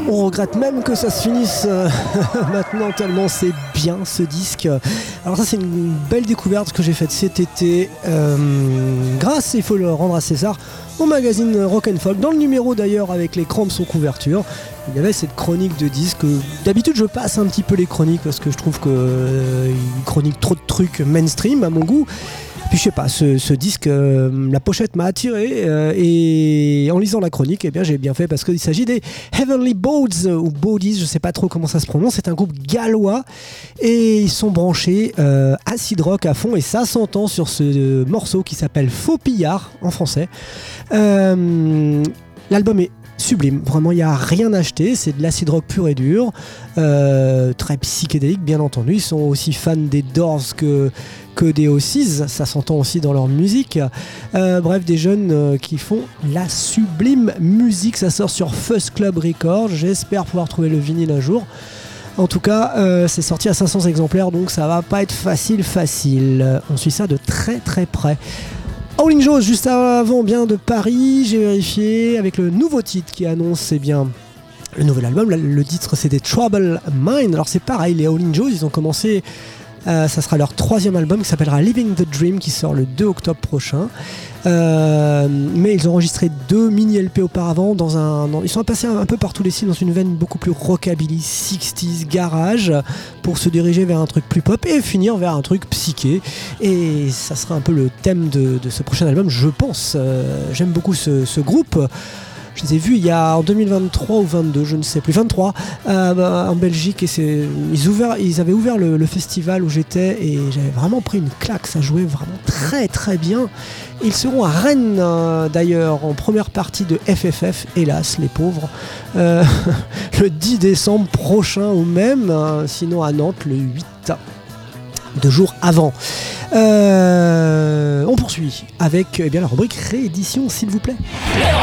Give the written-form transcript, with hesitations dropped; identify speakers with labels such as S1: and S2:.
S1: On regrette même que ça se finisse maintenant tellement c'est bien ce disque. Alors ça c'est une belle découverte que j'ai faite cet été grâce, il faut le rendre à César, au magazine Rock & Folk, dans le numéro d'ailleurs avec les Cramps en couverture. Il y avait cette chronique de disques. D'habitude je passe un petit peu les chroniques parce que je trouve qu'ils chroniquent trop de trucs mainstream à mon goût. Puis je sais pas, ce disque, la pochette m'a attiré et en lisant la chronique, eh bien j'ai bien fait parce qu'il s'agit des Heavenly Bodies ou Bodies, je sais pas trop comment ça se prononce. C'est un groupe gallois et ils sont branchés acid rock à fond et ça s'entend sur ce morceau qui s'appelle Faux Pillard en français. L'album est sublime, vraiment il n'y a rien à acheter, c'est de l'acid rock pur et dur, très psychédélique bien entendu. Ils sont aussi fans des Doors que des Oasis, ça s'entend aussi dans leur musique. Bref, des jeunes qui font la sublime musique. Ça sort sur Fuzz Club Records, j'espère pouvoir trouver le vinyle un jour. En tout cas, c'est sorti à 500 exemplaires, donc ça va pas être facile. On suit ça de très très près. Howlin' Joe, juste avant bien de Paris, j'ai vérifié avec le nouveau titre qui annonce, c'est bien le nouvel album. Le titre c'était Trouble Mind. Alors c'est pareil, les Howlin' Joe, ils ont commencé, ça sera leur 3e album qui s'appellera Living the Dream, qui sort le 2 octobre prochain. Mais ils ont enregistré 2 mini LP auparavant ils sont passés un peu par tous les styles dans une veine beaucoup plus rockabilly, 60s, garage, pour se diriger vers un truc plus pop et finir vers un truc psyché. Et ça sera un peu le thème de ce prochain album, je pense. J'aime beaucoup ce groupe. Je les ai vus il y a en 2023 ou 22, je ne sais plus, 23, en Belgique, et ils avaient ouvert le festival où j'étais et j'avais vraiment pris une claque, ça jouait vraiment très très bien. Ils seront à Rennes d'ailleurs en première partie de FFF, hélas les pauvres, le 10 décembre prochain ou même, sinon à Nantes le 8. 2 jours avant. On poursuit avec la rubrique réédition, s'il vous plaît.